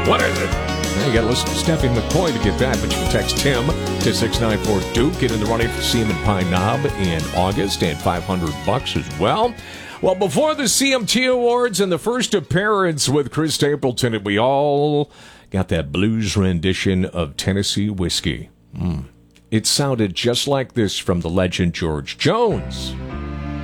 What is it? Now you got to listen to Steffi McCoy to get that, but you can text Tim to 694-DUKE. Get in the running for Seaman Pine Knob in August and $500 as well. Well, before the CMT Awards and the first appearance with Chris Stapleton, we all got that blues rendition of Tennessee Whiskey. It sounded just like this from the legend George Jones.